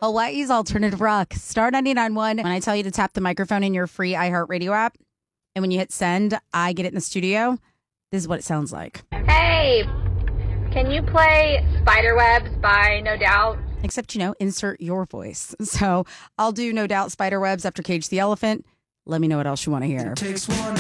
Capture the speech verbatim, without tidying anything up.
Hawaii's alternative rock. Star ninety-nine point one. When I tell you to tap the microphone in your free iHeartRadio app, and when you hit send, I get it in the studio. This is what it sounds like. Hey, can you play Spiderwebs by No Doubt? Except, you know, insert your voice. So I'll do No Doubt Spiderwebs after Cage the Elephant. Let me know what else you want to hear.